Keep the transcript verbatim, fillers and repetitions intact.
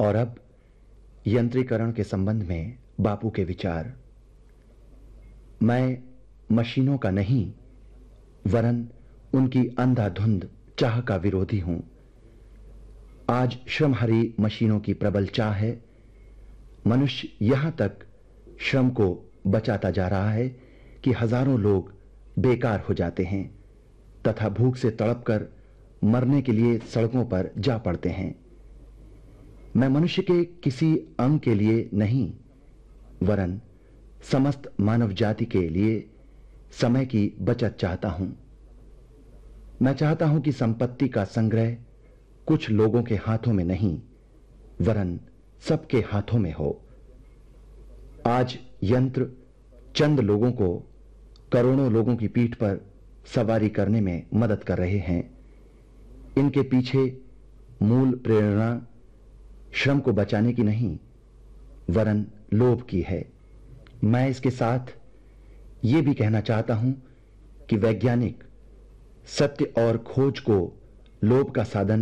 और अब यंत्रीकरण के संबंध में बापू के विचार। मैं मशीनों का नहीं, वरन उनकी अंधाधुंध चाह का विरोधी हूं। आज श्रमहरी मशीनों की प्रबल चाह है। मनुष्य यहां तक श्रम को बचाता जा रहा है कि हजारों लोग बेकार हो जाते हैं तथा भूख से तड़पकर मरने के लिए सड़कों पर जा पड़ते हैं। मैं मनुष्य के किसी अंग के लिए नहीं, वरन समस्त मानव जाति के लिए समय की बचत चाहता हूं। मैं चाहता हूं कि संपत्ति का संग्रह कुछ लोगों के हाथों में नहीं, वरन सबके हाथों में हो। आज यंत्र चंद लोगों को करोड़ों लोगों की पीठ पर सवारी करने में मदद कर रहे हैं। इनके पीछे मूल प्रेरणा श्रम को बचाने की नहीं, वरन लोभ की है। मैं इसके साथ यह भी कहना चाहता हूं कि वैज्ञानिक सत्य और खोज को लोभ का साधन